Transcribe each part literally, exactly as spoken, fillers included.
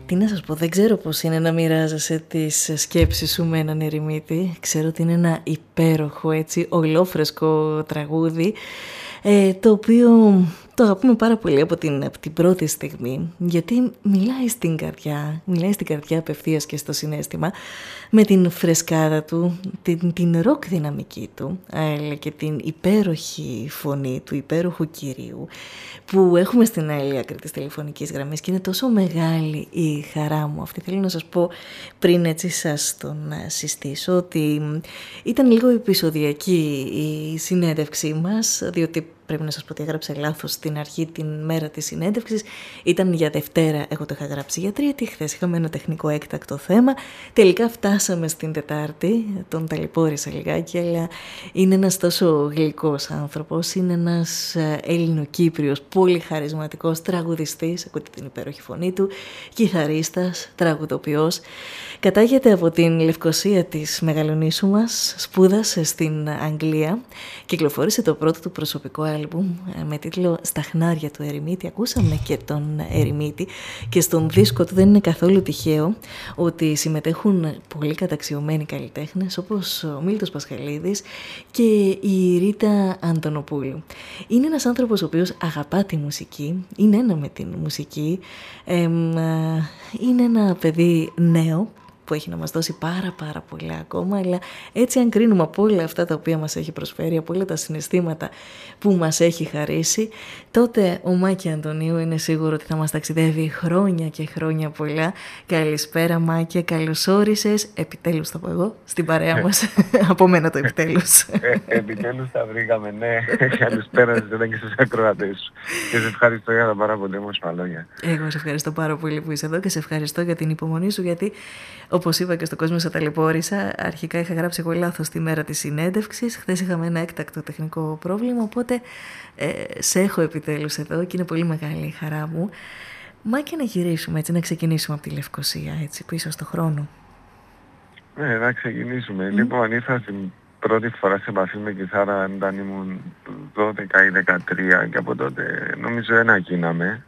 Τι να σας πω, δεν ξέρω πώς είναι να μοιράζεσαι τις σκέψεις σου με έναν ερημίτη. Ξέρω ότι είναι ένα υπέροχο, έτσι, ολόφρεσκο τραγούδι, ε, το οποίο το αγαπούμε πάρα πολύ από την, από την πρώτη στιγμή, γιατί μιλάει στην καρδιά, μιλάει στην καρδιά απευθείας και στο συναίσθημα, με την φρεσκάδα του, την, την ροκ δυναμική του, αλλά και την υπέροχη φωνή του υπέροχου κυρίου που έχουμε στην άλλη άκρη της τηλεφωνικής γραμμής, και είναι τόσο μεγάλη η χαρά μου αυτή. Θέλω να σας πω, πριν έτσι σας τον συστήσω, ότι ήταν λίγο επεισοδιακή η συνέντευξή μας, διότι πρέπει να σας πω ότι έγραψε λάθος στην αρχή την μέρα της συνέντευξης. Ήταν για Δευτέρα, εγώ το είχα γράψει για Τρίτη. Χθες είχαμε ένα τεχνικό έκτακτο θέμα. Τελικά φτάσαμε στην Τετάρτη, τον ταλαιπώρησα λιγάκι, αλλά είναι ένας τόσο γλυκός άνθρωπος. Είναι ένας Ελληνοκύπριος, πολύ χαρισματικός τραγουδιστής, ακούτε την υπέροχη φωνή του, κιθαρίστας, τραγουδοποιός. Κατάγεται από την Λευκοσία της Μεγαλονήσου μας, σπούδασε στην Αγγλία, κυκλοφόρησε το πρώτο του προσωπικό άλμπουμ με τίτλο «Στα χνάρια του Ερημίτη». Ακούσαμε και τον Ερημίτη, και στον δίσκο του δεν είναι καθόλου τυχαίο ότι συμμετέχουν πολύ καταξιωμένοι καλλιτέχνες όπως ο Μίλτος Πασχαλίδης και η Ρίτα Αντωνοπούλου. Είναι ένας άνθρωπος ο οποίος αγαπά τη μουσική, είναι ένα με την μουσική, εμ, είναι ένα παιδί νέο που έχει να μας δώσει πάρα πάρα πολλά ακόμα, αλλά έτσι αν κρίνουμε από όλα αυτά τα οποία μας έχει προσφέρει, από όλα τα συναισθήματα που μας έχει χαρίσει, τότε ο Μάκη Αντωνίου είναι σίγουρο ότι θα μας ταξιδεύει χρόνια και χρόνια πολλά. Καλησπέρα Μάκη, καλώς όρισες, επιτέλους θα πω εγώ, στην παρέα μας, από μένα το επιτέλους. Ε, επιτέλους τα βρήκαμε, ναι. Καλησπέρα σας και στους ακροατές σου. Και σε ευχαριστώ για τα πάρα πολύ όμορφα λόγια. Εγώ σε ευχαριστώ πάρα πολύ που είσαι εδώ και σε ευχαριστώ για την υπομονή σου, γιατί όπως είπα και στον κόσμο σε ταλαιπώρησα, αρχικά είχα γράψει εγώ λάθος τη μέρα της συνέντευξης. Χθες είχαμε ένα έκτακτο τεχνικό πρόβλημα, οπότε ε, σε έχω επιτέλους εδώ και είναι πολύ μεγάλη η χαρά μου. Μα και να γυρίσουμε έτσι, να ξεκινήσουμε από τη Λευκοσία, έτσι, πίσω στο χρόνο. Ναι, να ξεκινήσουμε. Mm. Λοιπόν, ήρθα στην πρώτη φορά σε επαφή με κιθάρα όταν ήμουν δώδεκα ή δεκατρία, και από τότε νομίζω ένα γίναμε.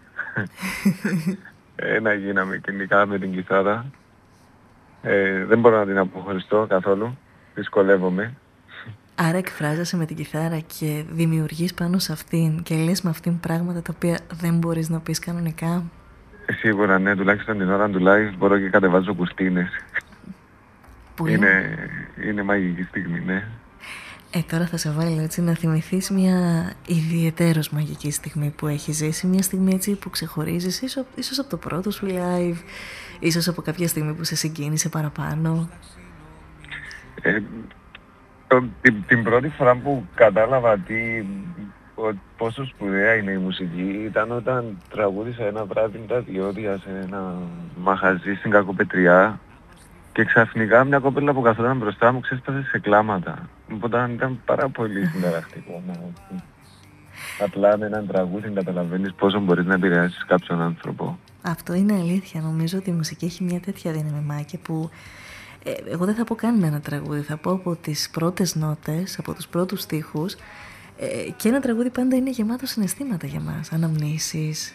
ένα γίναμε κοινικά με την κιθάρα. Ε, δεν μπορώ να την αποχωριστώ καθόλου, δυσκολεύομαι. Άρα εκφράζεσαι με την κιθάρα και δημιουργείς πάνω σε αυτήν και λες με αυτήν πράγματα τα οποία δεν μπορείς να πεις κανονικά. Ε, σίγουρα ναι, τουλάχιστον την ώρα του live μπορώ και κατεβάζω κουστίνες. Πολύ... Είναι, είναι μαγική στιγμή, ναι. Ε, τώρα θα σε βάλω έτσι να θυμηθείς μια ιδιαιτέρως μαγική στιγμή που έχεις ζήσει, μια στιγμή έτσι που ξεχωρίζεις, ίσως, ίσως από το πρώτο σου live, ίσως από κάποια στιγμή που σε συγκίνησε παραπάνω. Ε, το, την, την πρώτη φορά που κατάλαβα τι, ο, πόσο σπουδαία είναι η μουσική ήταν όταν τραγούδισα ένα βράδυ με τα διόδια σε ένα μαχαζί στην Κακοπετριά. Και ξαφνικά μια κοπέλα που καθόταν μπροστά μου ξέσπασε σε κλάματα. Οπότε ήταν πάρα πολύ συνταρακτικό. Απλά με έναν τραγούδι καταλαβαίνεις πόσο μπορείς να επηρεάσεις κάποιον άνθρωπο. Αυτό είναι αλήθεια. Νομίζω ότι η μουσική έχει μια τέτοια δύναμη, Μάκη, που ε, εγώ δεν θα πω καν με ένα τραγούδι. Θα πω από τις πρώτες νότες, από τους πρώτους στίχους. Ε, και ένα τραγούδι πάντα είναι γεμάτο συναισθήματα για μας. Αναμνήσεις.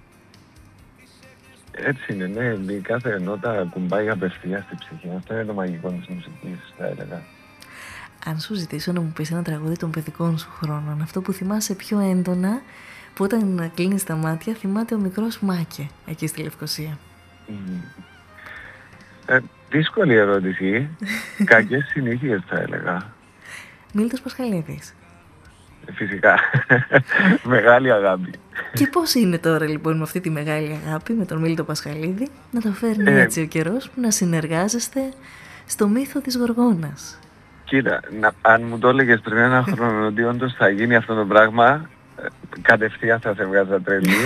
Έτσι είναι, ναι. Η κάθε νότα κουμπάει απευθείας στη ψυχή. Αυτό είναι το μαγικό της μουσικής, θα έλεγα. Αν σου ζητήσω να μου πεις ένα τραγούδι των παιδικών σου χρόνων, αυτό που θυμάσαι πιο έντονα, που όταν κλείνεις τα μάτια θυμάται ο μικρός Μάκε, εκεί στη Λευκοσία. Mm. Ε, δύσκολη ερώτηση. Κακές συνήθειες, θα έλεγα. Μίλτος Πασχαλίδης. Φυσικά. Μεγάλη αγάπη. Και πώς είναι τώρα λοιπόν με αυτή τη μεγάλη αγάπη, με τον Μίλτο Πασχαλίδη, να το φέρνει ε, έτσι ο καιρός, να συνεργάζεστε στο μύθο της Γοργόνας? Κοίτα, να, αν μου το έλεγες πριν ένα χρόνο ότι όντως θα γίνει αυτό το πράγμα, κατευθείαν θα σε βγάζα τρελή.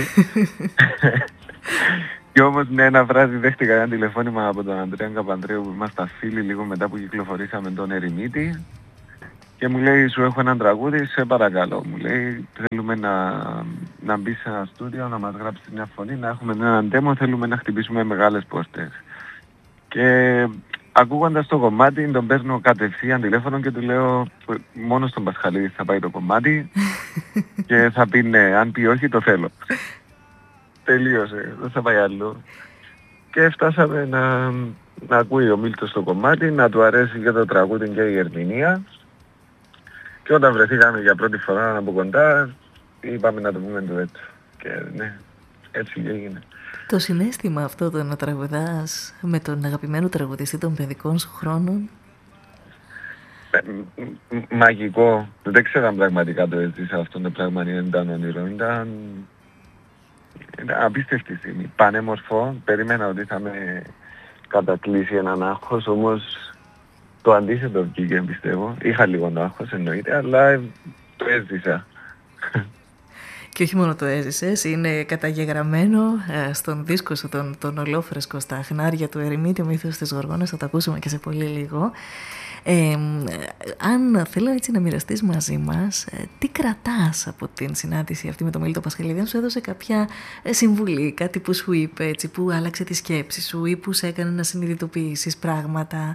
Και όμως ναι, ένα βράδυ δέχτηκα ένα τηλεφώνημα από τον Αντρέα Καπανδρέου που είμαστε φίλοι λίγο μετά που κυκλοφορήσαμε τον Ερημίτη. Και μου λέει, σου έχω έναν τραγούδι, σε παρακαλώ. Μου λέει, θέλουμε να, να μπει σε ένα στούντιο, να μας γράψει μια φωνή, να έχουμε έναν demo, θέλουμε να χτυπήσουμε μεγάλες πόρτες. Και ακούγοντας το κομμάτι, τον παίρνω κατευθείαν τηλέφωνο και του λέω, μόνο στον Πασχαλίδη θα πάει το κομμάτι και θα πει ναι, αν πει όχι το θέλω. Τελείωσε, δεν θα πάει αλλού. και φτάσαμε να, να ακούει ο Μίλτος το κομμάτι, να του αρέσει και το τραγούδι και η ερμηνεία. Και όταν βρεθήκαμε για πρώτη φορά από κοντά, είπαμε να το πούμε ντουέτο. Και ναι, έτσι και έγινε. Το συναίσθημα αυτό το να τραγουδάς με τον αγαπημένο τραγουδιστή των παιδικών σου χρόνων. Ε, μαγικό. Δεν ξέρω αν πραγματικά το έζησα αυτό το πράγμα, δεν ήταν όνειρο. Ήταν, ήταν απίστευτη στιγμή. Πανέμορφο. Περίμενα ότι θα με κατακλείσει έναν άγχος, όμως το αντίθετο βγήκε, πιστεύω. Είχα λίγο το άγχος, εννοείται, αλλά το έζησα. Και όχι μόνο το έζησες, είναι καταγεγραμμένο ε, στον δίσκο σου, τον, τον ολόφρεσκο, στα χνάρια του Ερημίτη, ο μύθος της Γοργόνας, θα το ακούσουμε και σε πολύ λίγο. Ε, αν θέλω έτσι να μοιραστείς μαζί μας, ε, τι κρατάς από την συνάντηση αυτή με τον Μίλτο Πασχαλίδη, αν σου έδωσε κάποια ε, συμβουλή, κάτι που σου είπε, έτσι, που άλλαξε τη σκέψη σου ή που σε έκανε να συνειδητοποιήσεις πράγματα?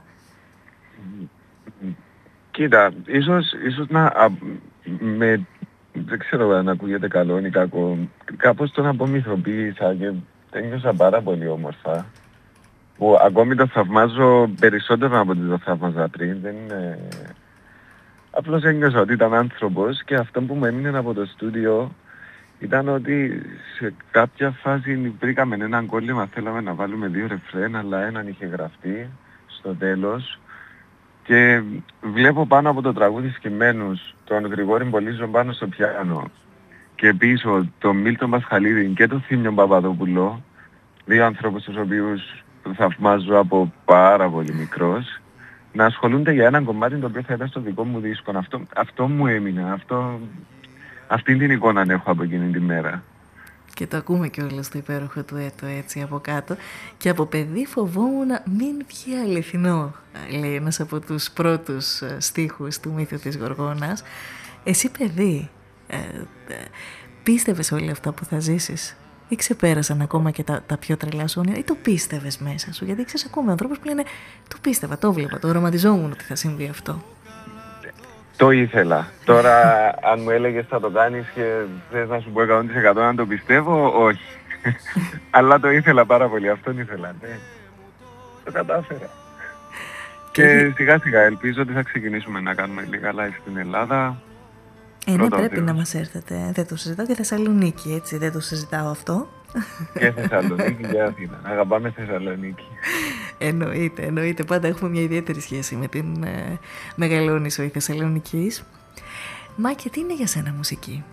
Κοίτα, ίσως, ίσως να α, με, δεν ξέρω αν ακούγεται καλό ή κακό, κάπως τον απομυθοποίησα και ένιωσα πάρα πολύ όμορφα, που ακόμη το θαυμάζω περισσότερο από ό,τι το θαύμαζα πριν. Δεν είναι... Απλώς ένιωσα ότι ήταν άνθρωπος, και αυτό που μου έμεινε από το στούντιο ήταν ότι σε κάποια φάση βρήκαμε έναν κόλλημα, θέλαμε να βάλουμε δύο ρεφρέν, αλλά έναν είχε γραφτεί στο τέλος. Και βλέπω πάνω από το τραγούδι σκυμμένους τον Γρηγόρη Μπολίζο πάνω στο πιάνο και πίσω τον Μίλτον Πασχαλίδη και τον Θήμιο Παπαδόπουλο, δύο ανθρώπους τους οποίους θαυμάζω από πάρα πολύ μικρός, να ασχολούνται για έναν κομμάτι το οποίο θα ήταν στο δικό μου δίσκο. Αυτό, αυτό μου έμεινε, αυτό, αυτή την εικόνα έχω από εκείνη τη μέρα. Και το ακούμε κιόλας το υπέροχο του έτο έτσι από κάτω. Και από παιδί φοβόμουν να μην βγει αληθινό, λέει ένας από τους πρώτους στίχους του μύθου της Γοργόνας. Εσύ παιδί, ε, ε, πίστευες όλα αυτά που θα ζήσεις ή ξεπέρασαν ακόμα και τα, τα πιο τρελά σου όνειρα, ή το πίστευες μέσα σου? Γιατί ξέρεις, ακούμε ανθρώπους που λένε το πίστευα, το βλέπα, το οραματιζόμουν ότι θα συμβεί αυτό. Το ήθελα. Τώρα αν μου έλεγες θα το κάνεις και θες να σου πω εκατό τοις εκατό αν το πιστεύω, όχι. Αλλά το ήθελα πάρα πολύ, αυτόν ήθελα. Ναι. Το κατάφερα. Και σιγά σιγά ελπίζω ότι θα ξεκινήσουμε να κάνουμε λίγα live στην Ελλάδα. Ε, ναι, πρέπει να μας έρθετε. Δεν το συζητάω, και Θεσσαλονίκη, έτσι, δεν το συζητάω αυτό. Και Θεσσαλονίκη και Αθήνα. Αγαπάμε Θεσσαλονίκη. Εννοείται, εννοείται. Πάντα έχουμε μια ιδιαίτερη σχέση με την ε, Μεγαλόνισσο η Θεσσαλονικής. Μάκη, τι είναι για σένα μουσική?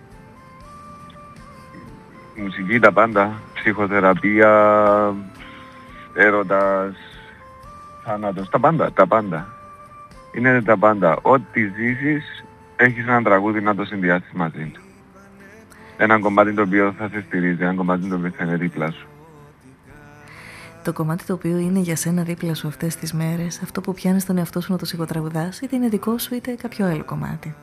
Μουσική τα πάντα. Ψυχοθεραπεία, έρωτας, θάνατος. Τα πάντα, τα πάντα. Είναι τα πάντα. Ό,τι ζήσεις έχεις έναν τραγούδι να το συνδυάσεις μαζί του. Ένα κομμάτι το οποίο θα σε στηρίζει, ένα κομμάτι το οποίο θα είναι δίπλα σου. Το κομμάτι το οποίο είναι για σένα δίπλα σου αυτές τις μέρες, αυτό που πιάνεις τον εαυτό σου να το σιγοτραγουδάς, είτε είναι δικό σου είτε κάποιο άλλο κομμάτι?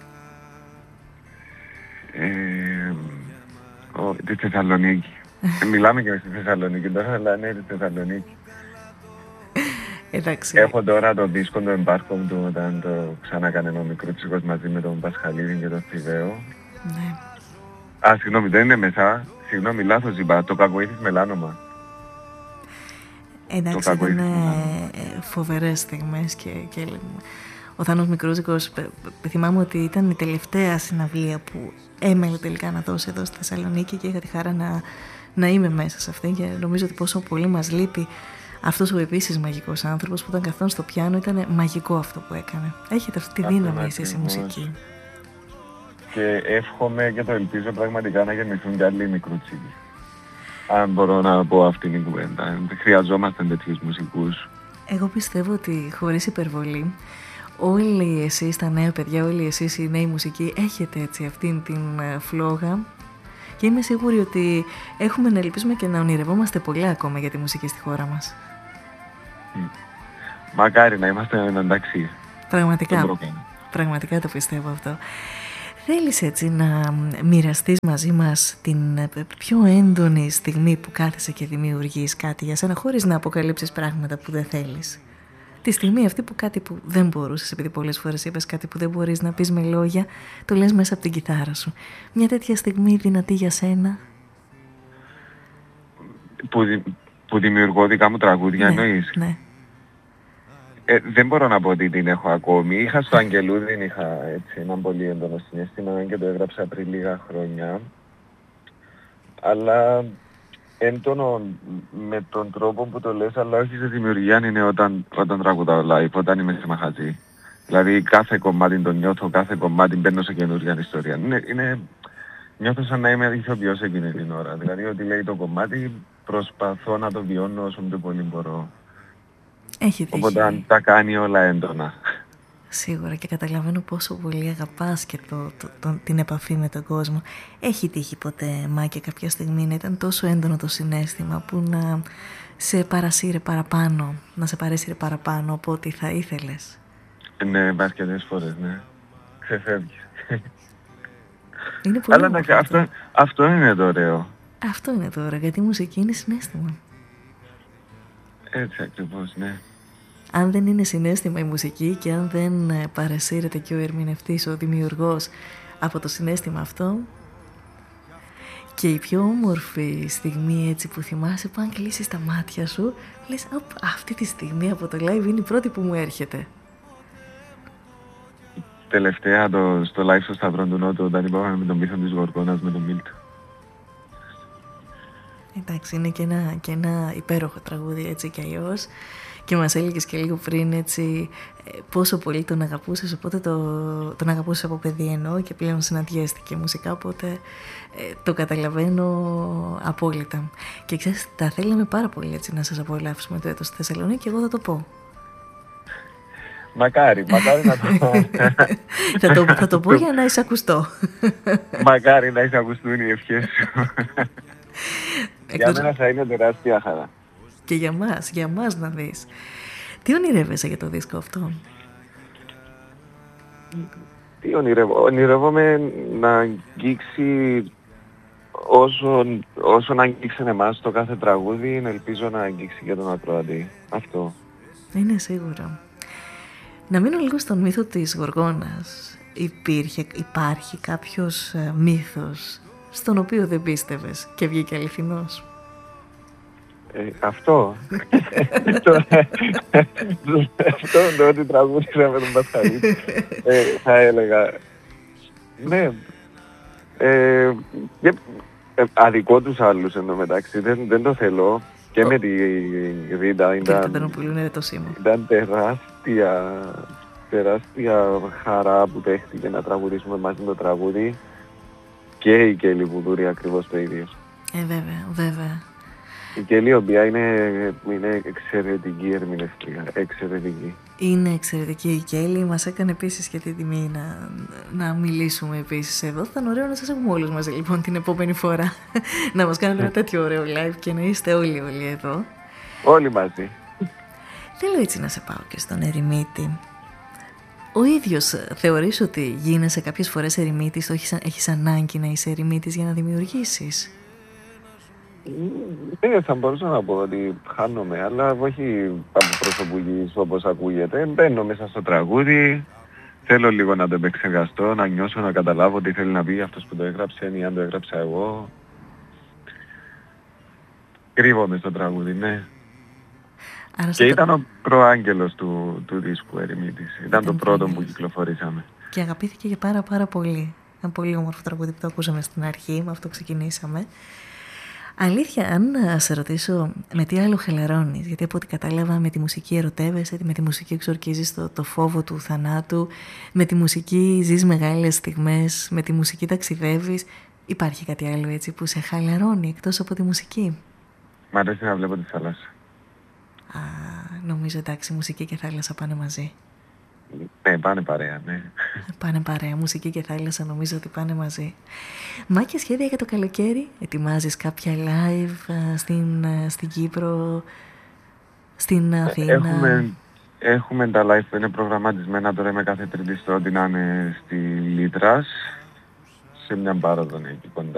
Ε, ο, τη Θεσσαλονίκη. ε, μιλάμε και στη Θεσσαλονίκη τώρα, αλλά ναι, τη Θεσσαλονίκη. Εντάξει. Έχω τώρα το δίσκο, το εμπάρκο του, όταν το ξανακάνε ο Μικρούτσικος μαζί με τον Πασχαλίδη και τον Θηβαίο. Ναι. Α, συγγνώμη, δεν είναι μέσα. Συγγνώμη, λάθος είπα. Το Κακοήθης Μελάνομα. Εντάξει, ήταν φοβερές στιγμές και, και ο Θάνος Μικρούτσικος, θυμάμαι ότι ήταν η τελευταία συναυλία που έμελε τελικά να δώσει εδώ στη Θεσσαλονίκη και είχα τη χαρά να, να είμαι μέσα σε αυτή, και νομίζω ότι πόσο πολύ μας λείπει αυτός ο επίσης μαγικός άνθρωπος που ήταν καθόν στο πιάνο. Ήταν μαγικό αυτό που έκανε. Έχετε αυτή τη δύναμη εσείς η μουσική. Και εύχομαι και το ελπίζω πραγματικά να γεννηθούν και άλλοι Μικρούτσικοι. Αν μπορώ να πω αυτήν την κουβέντα. Χρειαζόμαστε τέτοιους μουσικούς. Εγώ πιστεύω ότι χωρίς υπερβολή, όλοι εσείς τα νέα παιδιά, όλοι εσείς οι νέοι μουσικοί, έχετε έτσι αυτήν την φλόγα, και είμαι σίγουρη ότι έχουμε να ελπίζουμε και να ονειρευόμαστε πολλά ακόμα για τη μουσική στη χώρα μας. Μακάρι να είμαστε εντάξει. Πραγματικά, πραγματικά το πιστεύω αυτό. Θέλεις έτσι να μοιραστείς μαζί μας την πιο έντονη στιγμή που κάθεσαι και δημιουργείς κάτι για σένα, χωρίς να αποκαλύψεις πράγματα που δεν θέλεις? Τη στιγμή αυτή που κάτι που δεν μπορούσες, επειδή πολλές φορές είπες κάτι που δεν μπορείς να πεις με λόγια, το λες μέσα από την κιθάρα σου. Μια τέτοια στιγμή δυνατή για σένα? Που, Που δημιουργώ δικά μου τραγούδια, Ναι, εννοείς. ναι. Ε, δεν μπορώ να πω ότι την έχω ακόμη. Είχα στο Αγγελούδιν, είχα έτσι ένα πολύ έντονο συναίσθημα και το έγραψα πριν λίγα χρόνια. Αλλά έντονο με τον τρόπο που το λες, αλλά όχι σε δημιουργία, είναι όταν, όταν τραγουδάω live, όταν είμαι σε μαχαζί. Δηλαδή κάθε κομμάτι το νιώθω, κάθε κομμάτι μπαίνω σε καινούργια ιστορία. Είναι, είναι, νιώθω σαν να είμαι ηθοποιός εκείνη την ώρα. Δηλαδή ότι λέει το κομμάτι προσπαθώ να το βιώνω όσο το πολύ μπορώ. Έχει τύχει. Οπότε αν τα κάνει όλα έντονα. Σίγουρα, και καταλαβαίνω πόσο πολύ αγαπάς και το, το, το, την επαφή με τον κόσμο. Έχει τύχει ποτέ, Μάκη, κάποια στιγμή να ήταν τόσο έντονο το συναίσθημα που να σε παρασύρε παραπάνω, να σε παρέσυρε παραπάνω από ό,τι θα ήθελες? Ναι, αρκετές φορές, ναι. Ξεφεύγεις. Είναι πολύ Αλλά όμορφο αυτό, αυτό. αυτό είναι το ωραίο. Αυτό είναι τώρα, γιατί η μουσική είναι συναίσθημα. Έτσι ακριβώς, ναι. Αν δεν είναι συναίσθημα η μουσική και αν δεν παρασύρεται και ο ερμηνευτής, ο δημιουργός, από το συναίσθημα αυτό, και η πιο όμορφη στιγμή έτσι που θυμάσαι, που αν κλείσεις τα μάτια σου λες, αυτή τη στιγμή από το live είναι η πρώτη που μου έρχεται. Τελευταία το, στο live στο Σταυρό του Νότου, όταν είπαμε με τον πίθο της Γοργόνας με τον Μίλτο. Εντάξει, είναι και ένα, και ένα υπέροχο τραγούδι έτσι κι αλλιώς. Και μας έλεγες και λίγο πριν έτσι πόσο πολύ τον αγαπούσες, οπότε το, τον αγαπούσες από παιδί εννοώ, και πλέον συναντιέστηκε μουσικά, οπότε ε, το καταλαβαίνω απόλυτα. Και ξέρεις, τα θέλαμε πάρα πολύ έτσι να σας απολαύσουμε το έτος στη Θεσσαλονίκη, και εγώ θα το πω. Μακάρι, μακάρι να το πω. θα, το θα το πω για να εισακουστώ. Μακάρι να εισακουστούν οι ευχές σου. Εκτός... Για μένα θα είναι τεράστια χαρά. Και για μας, για μας να δεις. Τι ονειρεύεσαι για το δίσκο αυτό? Τι ονειρεύω? Ονειρεύομαι να αγγίξει όσο, όσο να αγγίξει εμάς το κάθε τραγούδι, ελπίζω να αγγίξει και τον ακροατή. Αυτό. Είναι σίγουρο. Να μείνω λίγο στον μύθο της Γοργόνας. Υπήρχε, υπάρχει κάποιος μύθος στον οποίο δεν πίστευες και βγήκε αληθινός? Ε, αυτό. Αυτό το ότι τραγούδισα με τον Πασχαλή. ε, θα έλεγα. Ναι. Ε, ε, αδικό τους άλλους εντωμεταξύ. Δεν, δεν το θέλω. Και με τη Ρίτα ήταν, ήταν τεράστια, τεράστια χαρά που δέχτηκε να τραγουδήσουμε μαζί το τραγούδι. Και η Κέλλη Βουδούρη ακριβώς το ίδιο. Ε, βέβαια, βέβαια. Η Κέλλη, η οποία είναι, είναι εξαιρετική ερμηνευτρία, εξαιρετική. Είναι εξαιρετική η Κέλλη, μας έκανε επίσης και την τιμή να, να μιλήσουμε επίσης εδώ. Θα είναι ωραίο να σας έχουμε όλους μαζί λοιπόν την επόμενη φορά, να μας κάνετε ένα τέτοιο ωραίο live και να είστε όλοι όλοι εδώ. Όλοι μαζί. Θέλω έτσι να σε πάω και στον ερημίτη. Ο ίδιος θεωρείς ότι γίνεσαι κάποιες φορές ερημίτης, το έχεις, έχεις ανάγκη να είσαι ερημίτης για να δημιουργήσεις? Ναι, θα μπορούσα να πω ότι χάνομαι, αλλά όχι από προσωπικής όπως ακούγεται. Μπαίνω μέσα στο τραγούδι, θέλω λίγο να το επεξεργαστώ, να νιώσω, να καταλάβω τι θέλει να πει αυτός που το έγραψε ή αν το έγραψα εγώ. Κρύβομαι στο τραγούδι, ναι. Άρα και ήταν το... ο προάγγελος του, του δίσκου Ερημίτης. Ήταν, ήταν το πρώτο που κυκλοφορήσαμε. Και αγαπήθηκε για πάρα πάρα πολύ. Ένα πολύ όμορφο τραγούδι που το ακούσαμε στην αρχή, με αυτό ξεκινήσαμε. Αλήθεια, αν σε ρωτήσω με τι άλλο χελαρώνεις, γιατί από ό,τι κατάλαβα με τη μουσική ερωτεύεσαι, με τη μουσική εξορκίζεις το, το φόβο του θανάτου, με τη μουσική ζεις μεγάλες στιγμές, με τη μουσική ταξιδεύεις, υπάρχει κάτι άλλο έτσι που σε χαλαρώνει εκτός από τη μουσική? Μ' αρέσει να βλέπω τη θάλασσα. Α, νομίζω εντάξει, μουσική και θάλασσα πάνε μαζί. Ναι, πάνε παρέα, ναι. Πάνε παρέα, μουσική και θάλασσα νομίζω ότι πάνε μαζί. Μα και σχέδια για το καλοκαίρι? Ετοιμάζεις κάποια live στην, στην Κύπρο, στην Αθήνα? Έχουμε, έχουμε τα live που είναι προγραμματισμένα τώρα με κάθε τρίτη στο ότι να είναι στη Λίτρας, σε μια πάροδο εκεί κοντά.